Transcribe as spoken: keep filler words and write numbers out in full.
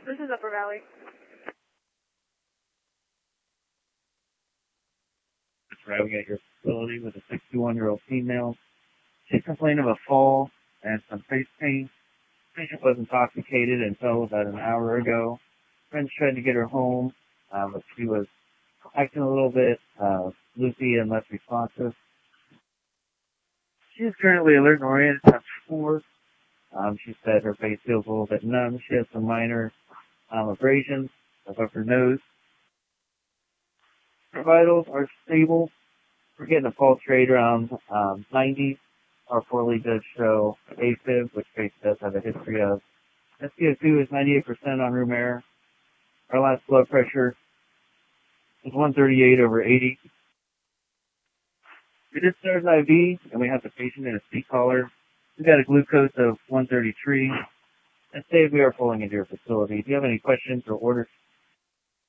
This is Upper Valley. Arriving at your facility with a sixty-one-year-old female. She complained of a fall and some face pain. The patient was intoxicated until about an hour ago. Friends tried to get her home, uh, but she was acting a little bit uh, loopy and less responsive. She is currently alert and oriented touch four. Um, she said her face feels a little bit numb. She has some minor um, abrasions above her nose. Her vitals are stable. We're getting a pulse rate around um, ninety. Our four-lead does show AFib, which patient does have a history of. S p O two is ninety-eight percent on room air. Our last blood pressure is one thirty-eight over eighty. We did start an I V, and we have the patient in a seat collar. We've got a glucose of one thirty-three. And say we are pulling into your facility. Do you have any questions or orders?